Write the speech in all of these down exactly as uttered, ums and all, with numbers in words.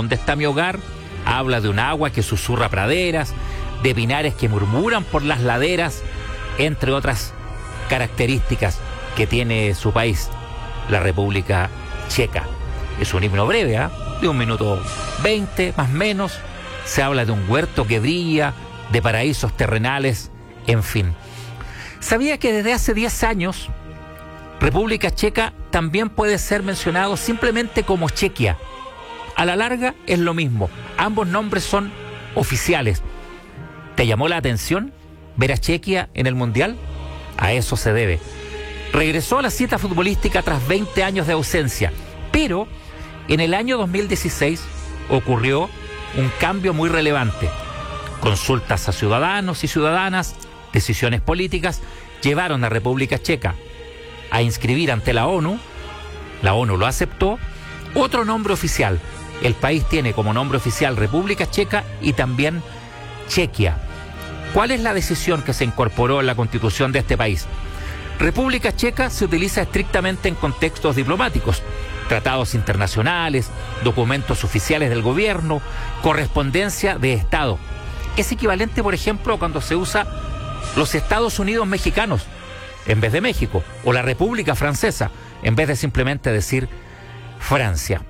¿Dónde está mi hogar?, habla de un agua que susurra praderas, de pinares que murmuran por las laderas, entre otras características que tiene su país, la República Checa. Es un himno breve, ¿eh? de un minuto veinte, más o menos. Se habla de un huerto que brilla, de paraísos terrenales, en fin. ¿Sabía que desde hace diez años República Checa también puede ser mencionado simplemente como Chequia? A la larga es lo mismo, ambos nombres son oficiales. ¿Te llamó la atención ver a Chequia en el Mundial? A eso se debe. Regresó a la cita futbolística tras veinte años de ausencia, pero en el año dos mil dieciséis ocurrió un cambio muy relevante. Consultas a ciudadanos y ciudadanas, decisiones políticas, llevaron a República Checa a inscribir ante la ONU. La ONU lo aceptó. Otro nombre oficial. El país tiene como nombre oficial República Checa y también Chequia. ¿Cuál es la decisión que se incorporó en la constitución de este país? República Checa se utiliza estrictamente en contextos diplomáticos, tratados internacionales, documentos oficiales del gobierno, correspondencia de Estado. Es equivalente, por ejemplo, cuando se usa los Estados Unidos mexicanos en vez de México, o la República Francesa en vez de simplemente decir Francia.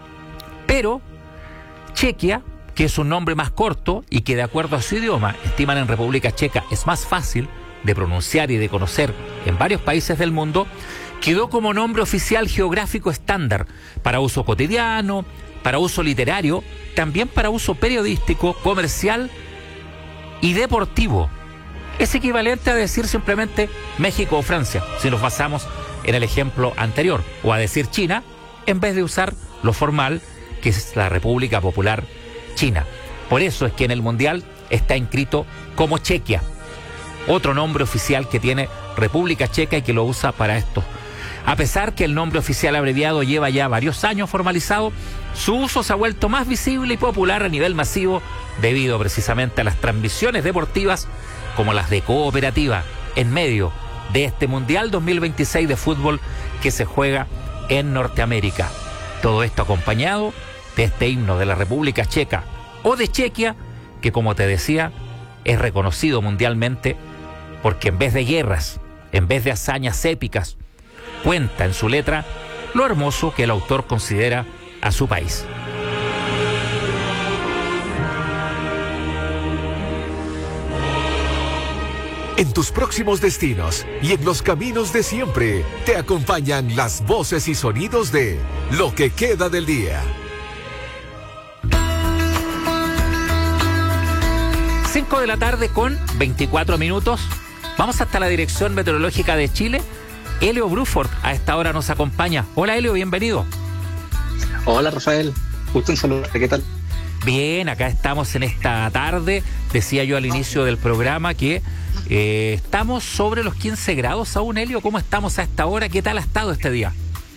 Pero Chequia, que es un nombre más corto y que de acuerdo a su idioma estiman en República Checa es más fácil de pronunciar y de conocer en varios países del mundo, quedó como nombre oficial geográfico estándar para uso cotidiano, para uso literario, también para uso periodístico, comercial y deportivo. Es equivalente a decir simplemente México o Francia, si nos basamos en el ejemplo anterior, o a decir China, en vez de usar lo formal, que es la República Popular China. Por eso es que en el Mundial está inscrito como Chequia, otro nombre oficial que tiene República Checa y que lo usa para esto. A pesar que el nombre oficial abreviado lleva ya varios años formalizado, su uso se ha vuelto más visible y popular a nivel masivo debido precisamente a las transmisiones deportivas como las de Cooperativa en medio de este Mundial dos mil veintiséis de fútbol que se juega en Norteamérica. Todo esto acompañado de este himno de la República Checa o de Chequia, que como te decía, es reconocido mundialmente porque en vez de guerras, en vez de hazañas épicas, cuenta en su letra lo hermoso que el autor considera a su país. En tus próximos destinos y en los caminos de siempre, te acompañan las voces y sonidos de Lo que queda del día. cinco de la tarde con veinticuatro minutos. Vamos hasta la Dirección Meteorológica de Chile. Elio Bruford a esta hora nos acompaña. Hola Elio, bienvenido. Hola Rafael, gusto en saludarte, ¿qué tal? Bien, acá estamos en esta tarde. Decía yo al inicio del programa que eh, estamos sobre los quince grados aún, Elio. ¿Cómo estamos a esta hora? ¿Qué tal ha estado este día?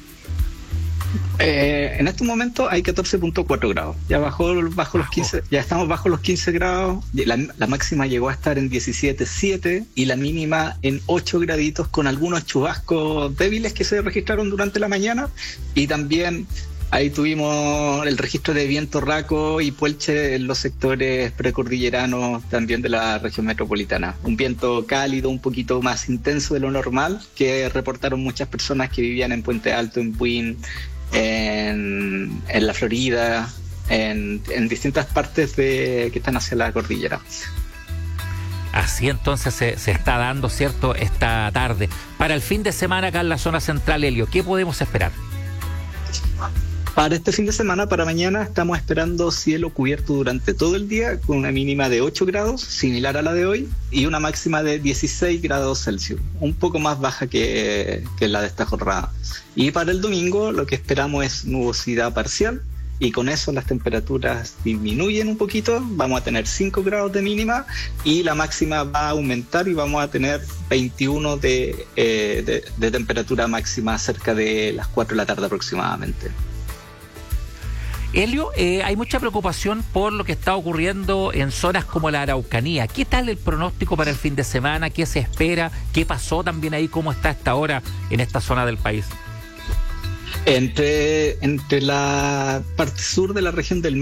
Eh, en este momento hay catorce punto cuatro grados. Ya bajó bajo los quince, ya estamos bajo los quince grados. La, la máxima llegó a estar en diecisiete punto siete y la mínima en ocho graditos, con algunos chubascos débiles que se registraron durante la mañana. Y también ahí tuvimos el registro de viento raco y puelche en los sectores precordilleranos también de la región metropolitana. Un viento cálido, un poquito más intenso de lo normal, que reportaron muchas personas que vivían en Puente Alto, en Buin, en, en la Florida, en, en distintas partes de, que están hacia la cordillera. Así entonces se, se está dando, ¿cierto?, esta tarde. Para el fin de semana acá en la zona central, Elio, ¿qué podemos esperar? Para este fin de semana, para mañana, estamos esperando cielo cubierto durante todo el día, con una mínima de ocho grados, similar a la de hoy, y una máxima de dieciséis grados Celsius, un poco más baja que, que la de esta jornada. Y para el domingo, lo que esperamos es nubosidad parcial, y con eso las temperaturas disminuyen un poquito. Vamos a tener cinco grados de mínima, y la máxima va a aumentar, y vamos a tener veintiuno de, eh, de, de temperatura máxima cerca de las cuatro de la tarde aproximadamente. Elio, eh, hay mucha preocupación por lo que está ocurriendo en zonas como la Araucanía. ¿Qué tal el pronóstico para el fin de semana? ¿Qué se espera? ¿Qué pasó también ahí? ¿Cómo está esta hora en esta zona del país? Entre, entre la parte sur de la región del